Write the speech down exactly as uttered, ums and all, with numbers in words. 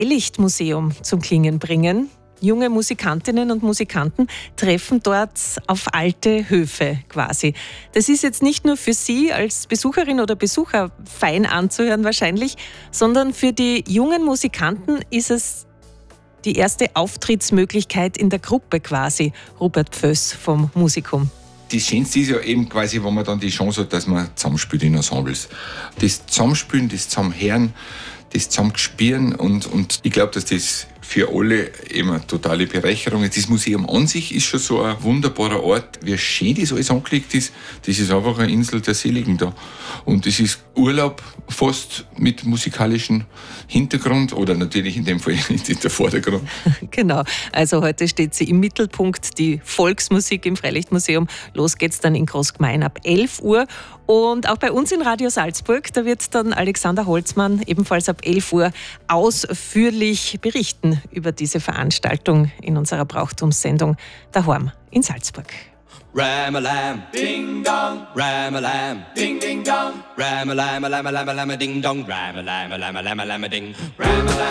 Lichtmuseum zum Klingen bringen. Junge Musikantinnen und Musikanten treffen dort auf alte Höfe quasi. Das ist jetzt nicht nur für Sie als Besucherin oder Besucher fein anzuhören wahrscheinlich, sondern für die jungen Musikanten ist es die erste Auftrittsmöglichkeit in der Gruppe quasi. Robert Pföss vom Musikum. Das Schönste ist ja eben quasi, wenn man dann die Chance hat, dass man zusammenspielt in Ensembles. Das Zusammenspielen, das Zusammenhören, das Zusammenspielen und, und ich glaube, dass das für alle eben eine totale Bereicherung ist. Das Museum an sich ist schon so ein wunderbarer Ort. Wie schön das alles angelegt ist, das ist einfach eine Insel der Seligen da. Und das ist Urlaub fast mit musikalischem Hintergrund oder natürlich in dem Fall nicht der Vordergrund. Genau, also heute steht sie im Mittelpunkt, die Volksmusik im Freilichtmuseum. Los geht's dann in Großgmain ab elf Uhr. Und auch bei uns in Radio Salzburg, da wird dann Alexander Holzmann ebenfalls ab elf Uhr ausführlich berichten über diese Veranstaltung in unserer Brauchtumssendung daheim in Salzburg. Ram-a-lam, ding-dong, ram-a-lam, ding-ding-dong, ram-a-lam-a-lam-a-lam-a-lam-a-ding-dong, ram-a-lam-a-lam-a-lam-a-lam-a-ding, ram-a-lam.